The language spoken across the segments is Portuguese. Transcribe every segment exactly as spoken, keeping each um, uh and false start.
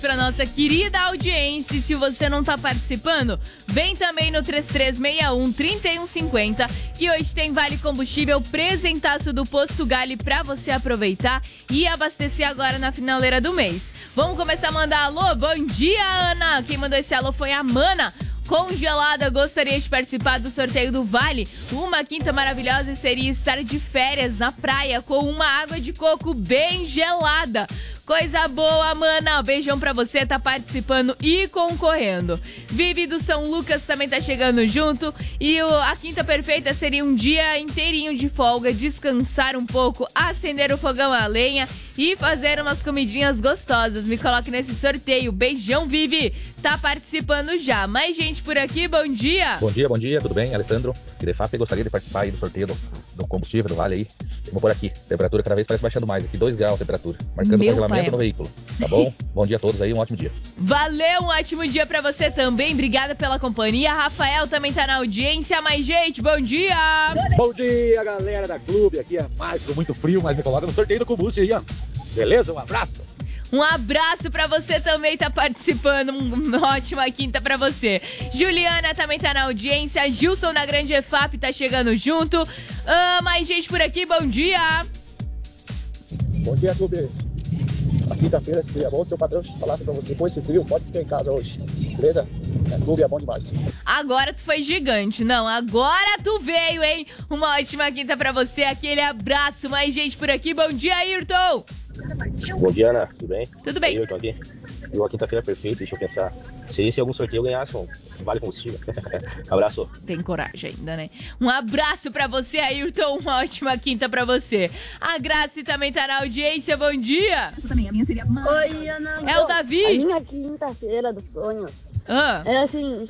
Para nossa querida audiência, se você não tá participando, vem também no três três seis um, três um cinco zero, que hoje tem Vale Combustível presentaço do Posto Gali para você aproveitar e abastecer agora na finaleira do mês. Vamos começar a mandar alô? Bom dia, Ana! Quem mandou esse alô foi a Mana. Congelada, gostaria de participar do sorteio do Vale. Uma quinta maravilhosa seria estar de férias na praia com uma água de coco bem gelada. Coisa boa, mana. Beijão pra você, tá participando e concorrendo. Vivi do São Lucas também tá chegando junto. E o, a quinta perfeita seria um dia inteirinho de folga, descansar um pouco, acender o fogão a lenha e fazer umas comidinhas gostosas. Me coloque nesse sorteio. Beijão, Vivi. Tá participando já. Mais gente por aqui, bom dia. Bom dia, bom dia, tudo bem? Alessandro, que de fato eu gostaria de participar aí do sorteio do, do combustível do Vale aí. Vamos por aqui. Temperatura cada vez parece baixando mais. Aqui dois graus a temperatura. Marcando Meu congelamento pai. no veículo. Tá bom? Bom dia a todos aí, um ótimo dia. Valeu, um ótimo dia pra você também. Obrigada pela companhia. Rafael também tá na audiência. Mais gente, bom dia. Bom dia, galera da clube. Aqui é mais com muito frio, mas me coloca no sorteio do combustível aí, ó. Beleza? Um abraço. Um abraço pra você também, tá participando. Uma ótima quinta pra você. Juliana também tá na audiência. Gilson da Grande E F A P tá chegando junto. Ah, mais gente por aqui, bom dia. Bom dia, clube. A quinta-feira seria bom se o patrão falasse pra você, pô, esse frio, pode ficar em casa hoje. Beleza? É, clube é bom demais. Agora tu foi gigante. Não, agora tu veio, hein? Uma ótima quinta pra você. Aquele abraço. Mais gente por aqui. Bom dia, Ayrton. Bom dia, Ana. Tudo bem? Tudo bem. Eu tô aqui. E uma quinta-feira perfeita, deixa eu pensar. Se, se algum sorteio eu ganhasse um Vale Combustível. Abraço. Tem coragem ainda, né? Um abraço pra você, Ayrton. Uma ótima quinta pra você. A Grace também tá na audiência. Bom dia. Oi, Ana. É o Davi. A minha quinta-feira dos sonhos Ah, é assim,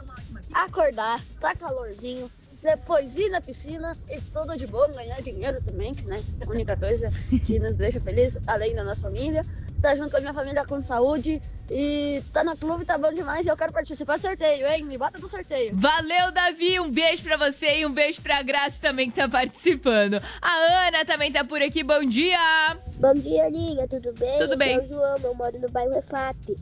acordar, tá calorzinho, depois ir na piscina e tudo de bom, ganhar dinheiro também, né? A única coisa que nos deixa feliz, além da nossa família. Tá junto com a minha família com saúde e tá no clube, tá bom demais. E eu quero participar do sorteio, hein? Me bota no sorteio. valeu, Davi. Um beijo pra você e um beijo pra Grace também que tá participando. A Ana também tá por aqui. Bom dia. Bom dia, Liga, tudo bem? Tudo bem. Eu sou o João, eu moro no bairro E F A P.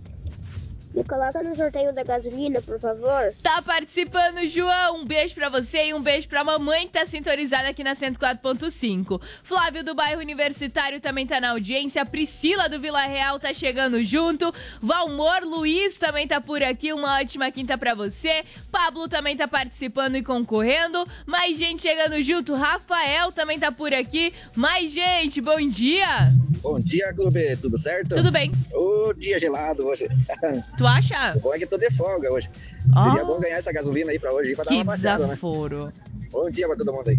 Me coloca no sorteio da gasolina, por favor. Tá participando, João. Um beijo pra você e um beijo pra mamãe que tá sintonizada aqui na cento e quatro ponto cinco. Flávio do bairro Universitário também tá na audiência. Priscila do Vila Real tá chegando junto. Valmor Luiz também tá por aqui. Uma ótima quinta pra você. Pablo também tá participando e concorrendo. Mais gente chegando junto. Rafael também tá por aqui. Mais gente, bom dia. Bom dia, clube, tudo certo? Tudo bem. Ô, dia gelado hoje. Tu acha? O bom é que eu tô de folga hoje. Oh. Seria bom ganhar essa gasolina aí pra hoje, pra dar Que uma passeada, né? desaforo. Bom dia pra todo mundo aí.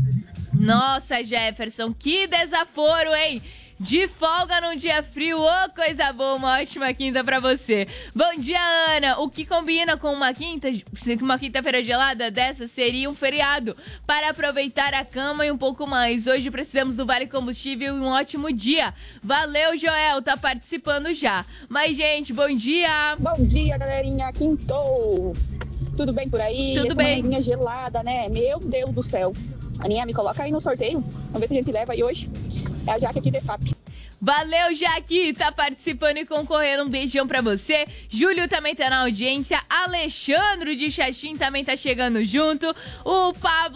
Nossa, Jefferson, que desaforo, hein? De folga num dia frio, ô, coisa boa, uma ótima quinta pra você. Bom dia, Ana. O que combina com uma quinta, uma quinta-feira gelada dessa seria um feriado para aproveitar a cama e um pouco mais. Hoje precisamos do Vale Combustível e um ótimo dia. Valeu, Joel, tá participando já. Mas, gente, bom dia. Bom dia, galerinha. Quintou. Tudo bem por aí? Tudo Essa bem. manhãzinha gelada, né? Meu Deus do céu. Aninha, me coloca aí no sorteio. Vamos ver se a gente leva aí hoje. É a Jaque aqui de F A P. Valeu, Jaque, tá participando e concorrendo. Um beijão pra você. Júlio também tá na audiência. Alexandre de Xaxim também tá chegando junto. O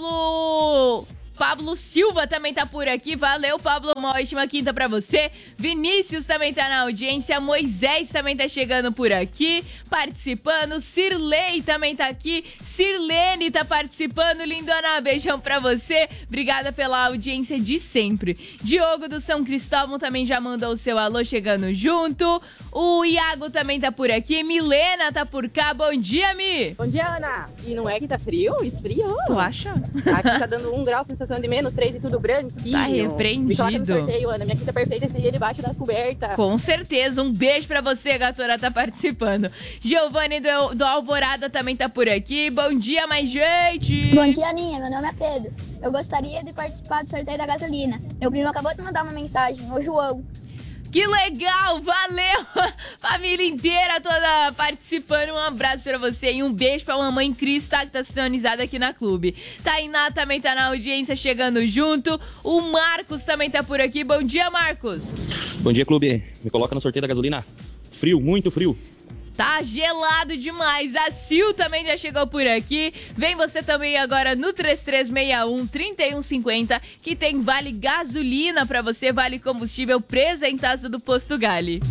Pablo... Pablo Silva também tá por aqui. Valeu, Pablo. Uma ótima quinta pra você. Vinícius também tá na audiência. Moisés também tá chegando por aqui, participando. Cirlei também tá aqui. Cirlene tá participando. Lindona, beijão pra você. Obrigada pela audiência de sempre. Diogo do São Cristóvão também já mandou o seu alô, chegando junto. O Iago também tá por aqui. Milena tá por cá. Bom dia, Mi. Bom dia, Ana. E não é que tá frio? Esfriou. Tu acha? Aqui tá dando um grau, sensação de menos três e tudo branquinho. Tá repreendido. Me coloca no sorteio, Ana. Minha quinta perfeita seria debaixo das cobertas. Com certeza. Um beijo pra você, Gatora, tá participando. Giovanni do, do Alvorada também tá por aqui. Bom dia, mais gente. Bom dia, Aninha. Meu nome é Pedro. Eu gostaria de participar do sorteio da gasolina. Meu primo acabou de mandar uma mensagem. Ô, João. Que legal, valeu! Família inteira toda participando. Um abraço pra você e um beijo pra mamãe Cris, tá, que tá sintonizada aqui na clube. Tainá também tá na audiência, chegando junto. O Marcos também tá por aqui. Bom dia, Marcos. Bom dia, clube. Me coloca no sorteio da gasolina. frio, muito frio. Tá gelado demais. A Sil também já chegou por aqui. Vem você também agora no três três seis um, três um cinco zero, que tem vale gasolina pra você, vale combustível presentaço do Posto Gali.